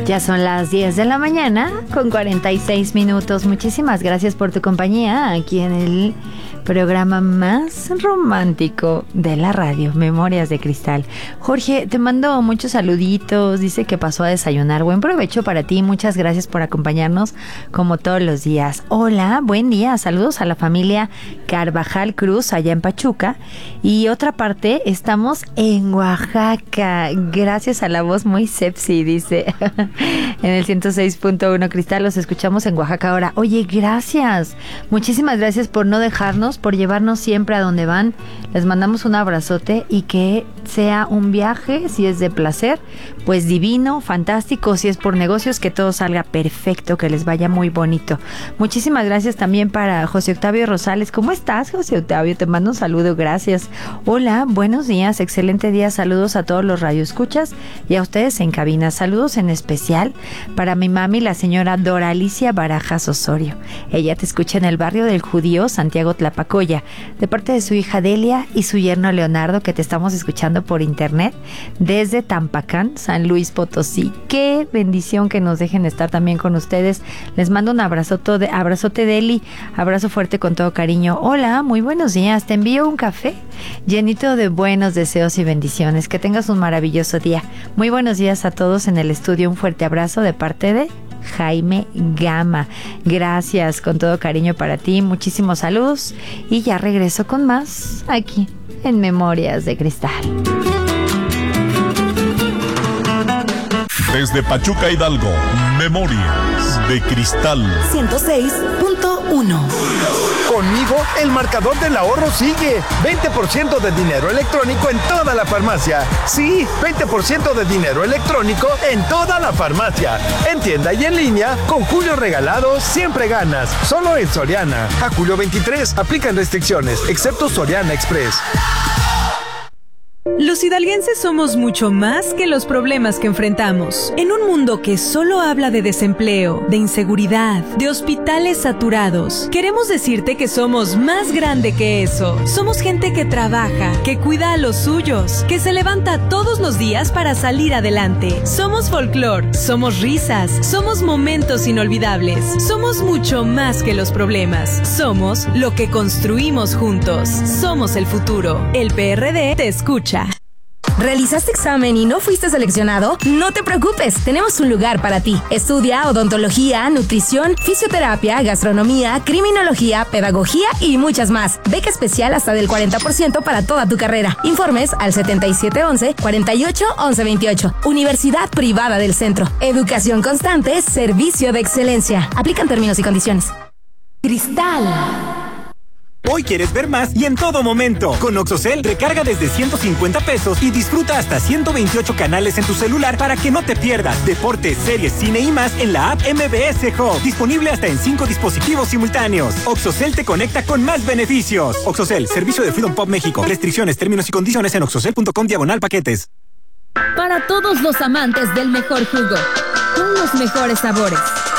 Ya son las 10 de la mañana con 46 minutos. Muchísimas gracias por tu compañía aquí en el programa más romántico de la radio, Memorias de Cristal. Jorge, te mando muchos saluditos. Dice que pasó a desayunar. Buen provecho para ti. Muchas gracias por acompañarnos como todos los días. Hola, buen día. Saludos a la familia Carvajal Cruz allá en Pachuca. Y otra parte, estamos en Oaxaca. Gracias a la voz muy sepsi, dice. En el 106.1 Cristal, los escuchamos en Oaxaca ahora. Oye, gracias. Muchísimas gracias por no dejarnos, por llevarnos siempre a donde van. Les mandamos un abrazote y que sea un viaje, si es de placer, pues divino, fantástico. Si es por negocios, que todo salga perfecto, que les vaya muy bonito. Muchísimas gracias también para José Octavio Rosales. ¿Cómo estás, José Octavio? Te mando un saludo, gracias. Hola, buenos días, excelente día. Saludos a todos los radioescuchas y a ustedes en cabina. Saludos en especial para mi mami, la señora Dora Alicia Barajas Osorio. Ella te escucha en el barrio del Judío, Santiago Tlapacoya, de parte de su hija Delia y su yerno Leonardo, que te estamos escuchando por internet desde Tampacán, San Luis Potosí. Qué bendición que nos dejen estar también con ustedes. Les mando un abrazote Deli, abrazo fuerte con todo cariño. Hola, muy buenos días. Te envío un café llenito de buenos deseos y bendiciones. Que tengas un maravilloso día. Muy buenos días a todos en el estudio. Un fuerte abrazo de parte de Jaime Gama. Gracias, con todo cariño para ti. Muchísimos saludos y ya regreso con más aquí en Memorias de Cristal. Desde Pachuca, Hidalgo, Memorias de Cristal 106.1. Conmigo, el marcador del ahorro sigue. 20% de dinero electrónico en toda la farmacia. Sí, 20% de dinero electrónico en toda la farmacia. En tienda y en línea, con Julio Regalado siempre ganas. Solo en Soriana. A julio 23, aplican restricciones, excepto Soriana Express. Los hidalguenses somos mucho más que los problemas que enfrentamos. En un mundo que solo habla de desempleo, de inseguridad, de hospitales saturados, queremos decirte que somos más grande que eso. Somos gente que trabaja, que cuida a los suyos, que se levanta todos los días para salir adelante. Somos folclor, somos risas, somos momentos inolvidables. Somos mucho más que los problemas. Somos lo que construimos juntos. Somos el futuro. El PRD te escucha. ¿Realizaste examen y no fuiste seleccionado? No te preocupes, tenemos un lugar para ti. Estudia odontología, nutrición, fisioterapia, gastronomía, criminología, pedagogía y muchas más. Beca especial hasta del 40% para toda tu carrera. Informes al 7711-481128. Universidad Privada del Centro. Educación constante, servicio de excelencia. Aplican términos y condiciones. Cristal. Hoy quieres ver más y en todo momento. Con Oxocel, recarga desde 150 pesos y disfruta hasta 128 canales en tu celular para que no te pierdas deportes, series, cine y más en la app MBS Hub. Disponible hasta en 5 dispositivos simultáneos. Oxocel te conecta con más beneficios. Oxocel, servicio de Freedom Pop México. Restricciones, términos y condiciones en oxocel.com/paquetes. Para todos los amantes del mejor jugo, con los mejores sabores,